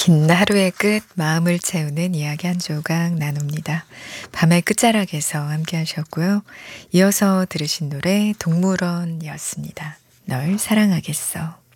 긴 하루의 끝, 마음을 채우는 이야기 한 조각 나눕니다. 밤의 끝자락에서 함께 하셨고요. 이어서 들으신 노래 동물원이었습니다. 널 사랑하겠어.